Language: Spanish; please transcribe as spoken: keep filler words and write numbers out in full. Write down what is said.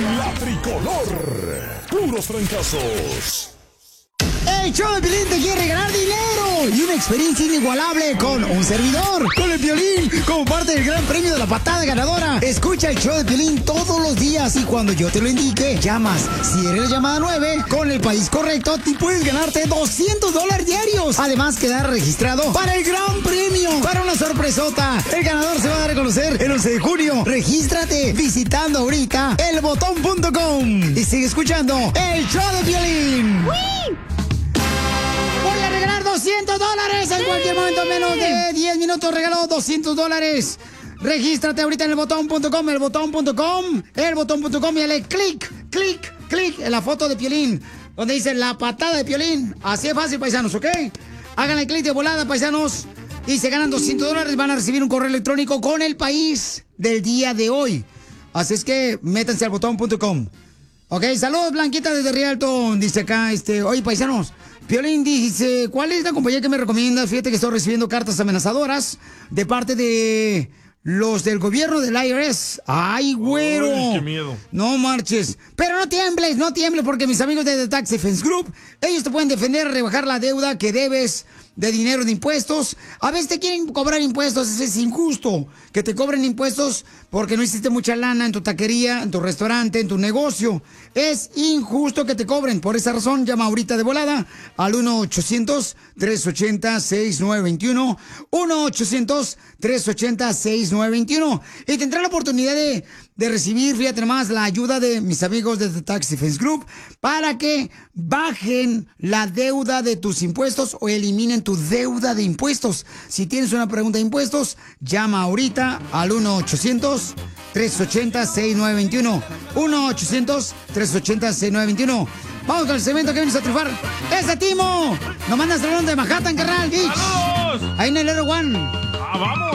La Tricolor. Puros fracasos. El show de Piolín te quiere ganar dinero y una experiencia inigualable con un servidor, con el Piolín, como parte del gran premio de la patada ganadora. Escucha el show de Piolín todos los días y cuando yo te lo indique, llamas. Si eres la llamada nueve, con el país correcto, te puedes ganarte doscientos dólares diarios. Además, quedar registrado para el gran premio, para una sorpresota. El ganador se va a dar a conocer el once de junio. Regístrate visitando ahorita el botón punto com y sigue escuchando el show de Piolín. ¡Wii! Voy a regalar doscientos dólares en cualquier momento, menos de diez minutos regalo doscientos dólares. Regístrate ahorita en el botón punto com, el botón punto com, el botón punto com y dale clic, clic, clic en la foto de Piolín, donde dice la patada de Piolín. Así es fácil, paisanos, ¿ok? Háganle clic de volada, paisanos, y se ganan doscientos dólares. Van a recibir un correo electrónico con el país del día de hoy. Así es que métanse al botón punto com. Ok, saludos, Blanquita desde Rialto. Dice acá, este, oye, paisanos, Piolín dice, ¿cuál es la compañía que me recomiendas? Fíjate que estoy recibiendo cartas amenazadoras de parte de los del gobierno del I R S. ¡Ay, güero! Ay, qué miedo. No marches. Pero no tiembles, no tiembles, porque mis amigos de The Tax Defense Group, ellos te pueden defender, rebajar la deuda que debes de dinero de impuestos. A veces te quieren cobrar impuestos, eso es injusto, que te cobren impuestos porque no hiciste mucha lana en tu taquería, en tu restaurante, en tu negocio. Es injusto que te cobren. Por esa razón, llama ahorita de volada al uno ochocientos, tres ochenta, sesenta y nueve veintiuno, uno ochocientos, tres ochenta, sesenta y nueve veintiuno, y tendrá la oportunidad de, de recibir, fíjate más, la ayuda de mis amigos de The Tax Defense Group para que bajen la deuda de tus impuestos o eliminen tu deuda de impuestos. Si tienes una pregunta de impuestos, llama ahorita al uno ochocientos, tres ochenta, sesenta y nueve veintiuno, uno ochocientos, tres ochenta, sesenta y nueve veintiuno. Vamos con el segmento que vienes a triunfar. ¡Ese Timo! Nos mandas el de Manhattan, carnal, Beach. ¡Vamos! Ahí en el Aero One. ¡Ah, vamos!